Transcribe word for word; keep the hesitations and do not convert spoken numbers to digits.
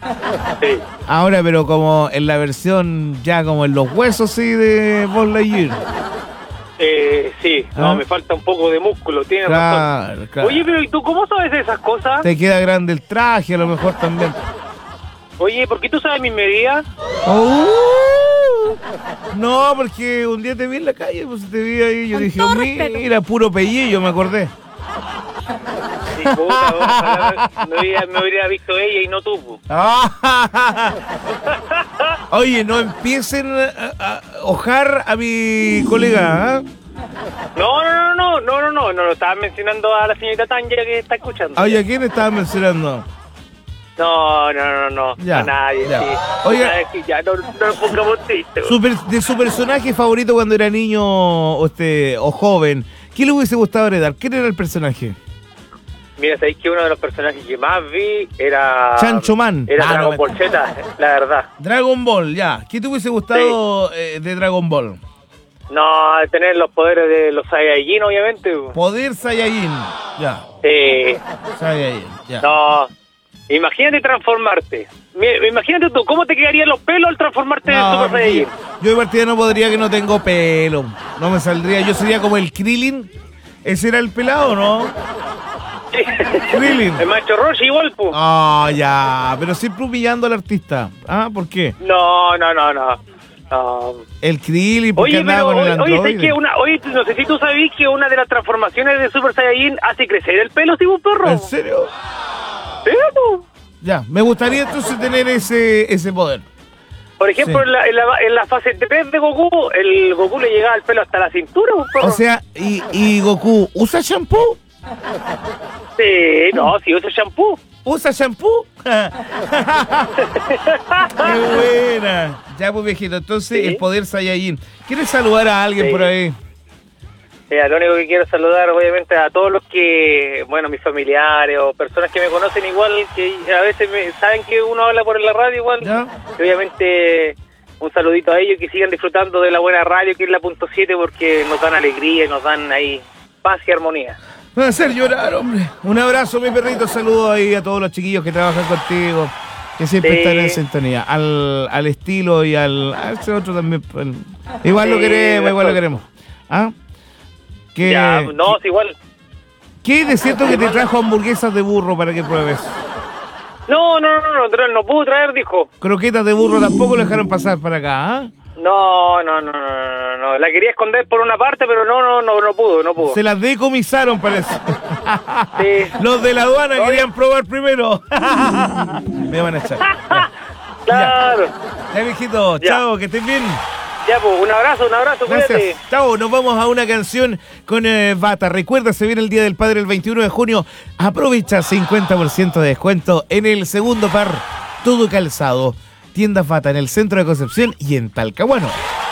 Sí. Ahora, pero como en la versión ya como en los huesos, sí, de Buzz Lightyear. Eh, sí, ¿Ah? no, me falta un poco de músculo, tienes Claro, razón. claro. Oye, pero ¿y tú cómo sabes de esas cosas? Te queda grande el traje, a lo mejor también. Oye, ¿por qué tú sabes mis medidas? Oh, no, porque un día te vi en la calle, pues te vi ahí, yo Con dije, todo respeto. mira, puro pellillo, me acordé. Sí, puta, ojalá me, hubiera, me hubiera visto ella y no tú. Po. Oye, no empiecen a, a ojar a mi colega, ¿ah? No, no, no, no, no, no, no, no, lo estaba mencionando a la señorita Tanya que está escuchando. Oye, ¿a quién estaba mencionando? No, no, no, no, Ya, a nadie, ya. sí. Oiga. Sabes que ya no, no nos pongamos tristes. Su per- de su personaje favorito cuando era niño o, este, o joven, ¿qué le hubiese gustado heredar? ¿Quién era el personaje? Mira, sabéis que uno de los personajes que más vi era... Chancho Man. Era Ah, no, Dragon me- Ball Z, la verdad. Dragon Ball, ya. ¿Qué te hubiese gustado eh, de Dragon Ball? No, tener los poderes de los Saiyajin, obviamente. po. Poder Saiyajin. Ya. Sí, Saiyajin, ya. no. Imagínate transformarte. Mi- Imagínate tú, ¿cómo te quedarían los pelos al transformarte en No, Super porque Saiyajin? yo de partida no podría, que no tengo pelo. No me saldría. Yo sería como el Krillin. ¿Ese era el pelado, no? Krillin. El maestro Roshi igual, pues. Ah, ya. Pero siempre humillando al artista. Ah, ¿por qué? No, no, no, no. no. El Krillin, porque Oye, andaba pero, con el oye, oye, ¿sabes androide. que una, oye, no sé si tú sabías que una de las transformaciones de Super Saiyajin hace crecer el pelo, tipo un perro. ¿En serio? Sí, po. Ya, me gustaría entonces tener ese, ese poder. Por ejemplo, Sí. en, la, en, la, en la fase tres de Goku, el Goku le llegaba el pelo hasta la cintura, un perro. O sea, y, y Goku, ¿usa shampoo? Sí, no, si usa shampoo. ¿Usa shampoo? ¡Qué buena! Ya, pues, viejito, entonces Sí. el poder Saiyajin. ¿Quieres saludar a alguien Sí. por ahí? Mira, lo único que quiero saludar, obviamente, a todos los que, bueno, mis familiares o personas que me conocen igual, que a veces me, saben que uno habla por la radio igual. ¿Ya? Y obviamente, un saludito a ellos, que sigan disfrutando de la buena radio, que es la punto siete, porque nos dan alegría y nos dan ahí paz y armonía. Me va a hacer llorar, hombre. Un abrazo, mi perrito. Saludos ahí a todos los chiquillos que trabajan contigo, que siempre Sí. están en sintonía. Al, al estilo y al... A ese otro también. pues, Igual lo Sí, queremos, igual lo mejor. queremos. ¿Ah? ¿Qué, Ya, no, es igual. ¿Qué es de cierto que te trajo hamburguesas de burro para que pruebes? No, no, no, no, no, no pudo traer, dijo. Croquetas de burro tampoco lo dejaron pasar para acá, ¿ah? No, no, no, no, no, no, la quería esconder por una parte, pero no, no, no, no pudo, no pudo. Se las decomisaron, parece. Sí. Los de la aduana Oye. querían probar primero. Me van a echar. Ya, Claro. ya, viejito. Ya. Chao, que estés bien. Ya, pues, un abrazo, un abrazo, cuídate. Gracias. Chao, nos vamos a una canción con eh, Bata. Recuerda, se viene el Día del Padre el veintiuno de junio. Aprovecha cincuenta por ciento de descuento en el segundo par. Todo calzado. Tiendas Bata en el centro de Concepción y en Talcahuano.